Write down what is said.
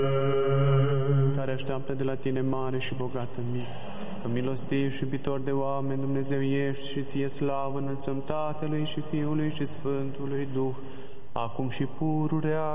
care așteaptă de la tine mare și bogată mie, că milostiv și iubitor de oameni Dumnezeu ești și ție slavă înălțăm Tatălui și Fiului și Sfântului Duh, acum și pururea